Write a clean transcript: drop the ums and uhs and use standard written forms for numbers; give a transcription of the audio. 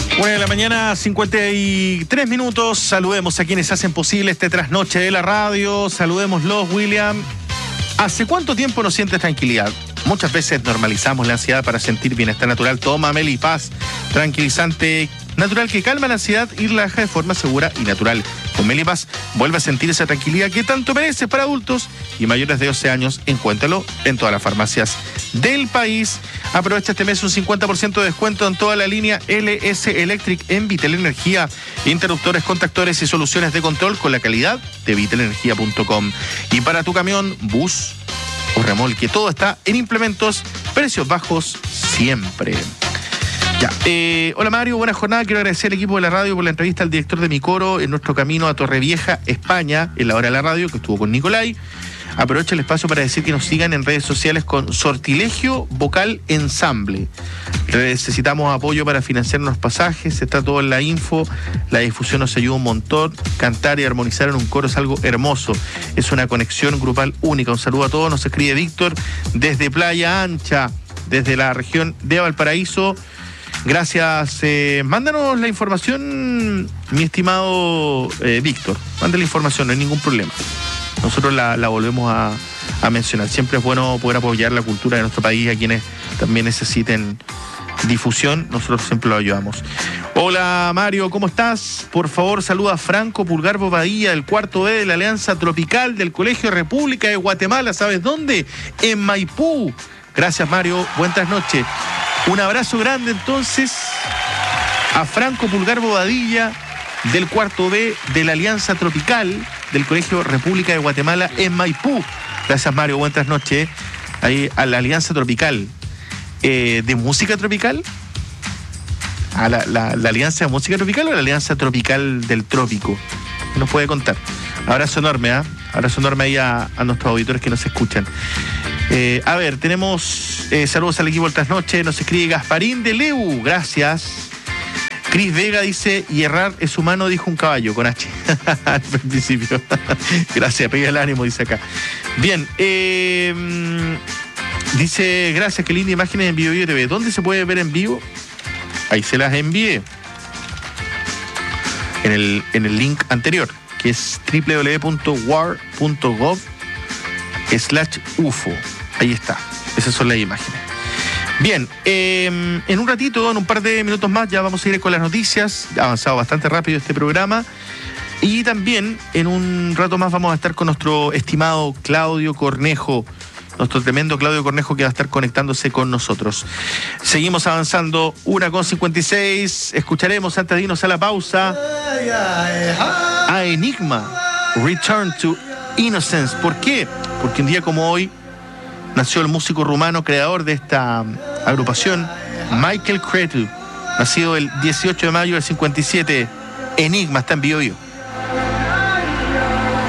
1 de la mañana, 53 minutos. Saludemos a quienes hacen posible este trasnoche de la radio. Saludémoslos, William. ¿Hace cuánto tiempo no sientes tranquilidad? Muchas veces normalizamos la ansiedad para sentir bienestar natural. Toma Melipaz, tranquilizante natural que calma la ansiedad y relaja de forma segura y natural. Con Melipaz vuelve a sentir esa tranquilidad que tanto mereces para adultos y mayores de 12 años. Encuéntralo en todas las farmacias del país. Aprovecha este mes un 50% de descuento en toda la línea LS Electric en Vitel Energía. Interruptores, contactores y soluciones de control con la calidad de vitelenergia.com. Y para tu camión, bus o remolque, todo está en implementos, precios bajos siempre. Ya. Hola Mario, buena jornada. Quiero agradecer al equipo de la radio por la entrevista al director de mi coro en nuestro camino a Torrevieja, España, en la hora de la radio, que estuvo con Nicolai. Aprovecho el espacio para decir que nos sigan en redes sociales con Sortilegio Vocal Ensamble. Necesitamos apoyo para financiar los pasajes, está todo en la info, la difusión nos ayuda un montón. Cantar y armonizar en un coro es algo hermoso, es una conexión grupal única. Un saludo a todos, nos escribe Víctor desde Playa Ancha, desde la región de Valparaíso. Gracias, mándanos la información, mi estimado Víctor, manda la información, no hay ningún problema. Nosotros la volvemos a mencionar. Siempre es bueno poder apoyar la cultura de nuestro país a quienes también necesiten difusión. Nosotros siempre lo ayudamos. Hola Mario, ¿cómo estás? Por favor, saluda a Franco Pulgar Bobadilla, del cuarto B de la Alianza Tropical del Colegio República de Guatemala. ¿Sabes dónde? En Maipú. Gracias Mario, buenas noches. Un abrazo grande entonces a Franco Pulgar Bobadilla, del cuarto B de la Alianza Tropical del Colegio República de Guatemala en Maipú. Gracias Mario, buenas noches. Ahí a la Alianza Tropical de Música Tropical. ¿A la Alianza de Música Tropical o la Alianza Tropical del Trópico? Nos puede contar. Abrazo enorme, ¿eh? Abrazo enorme ahí a nuestros auditores que nos escuchan. A ver, tenemos saludos al equipo del Trasnoche. Nos escribe Gasparín de Leu, gracias. Cris Vega dice, y errar es humano, dijo un caballo, con H. Al principio. Gracias, pega el ánimo, dice acá. Bien, dice, gracias, qué linda imágenes en Bio TV. ¿Dónde se puede ver en vivo? Ahí se las envié. En el link anterior, que es www.war.gov/UFO. Ahí está, esas son las imágenes. Bien, en un ratito, en un par de minutos más, ya vamos a ir con las noticias. Ha avanzado bastante rápido este programa. Y también, en un rato más, vamos a estar con nuestro estimado Claudio Cornejo, nuestro tremendo Claudio Cornejo, que va a estar conectándose con nosotros. Seguimos avanzando, 1:56. Escucharemos, antes de irnos a la pausa, a Enigma, Return to Innocence. ¿Por qué? Porque un día como hoy nació el músico rumano creador de esta agrupación, Michael Cretu, nacido el 18 de mayo del 57. Enigma está en Bio Bio.